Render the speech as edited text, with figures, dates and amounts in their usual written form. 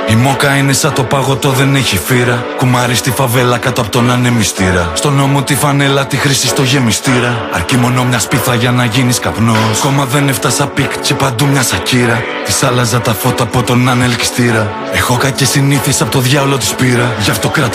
Η μόκα είναι σαν το παγωτό, δεν έχει φύρα. Κουμάρι στη φαβέλα κάτω από τον ανεμιστήρα. Στον νόμο τη φανέλα, τη χρήση στο γεμιστήρα. Αρκεί μόνο μια σπίθα για να γίνεις καπνός. Κόμμα δεν έφτασα πικ και παντού μια σακύρα. Της άλλαζα τα φώτα από τον ανελκυστήρα. Έχω κακές συνήθειες από το διάολο της πήρα. Γι' αυτό κράτα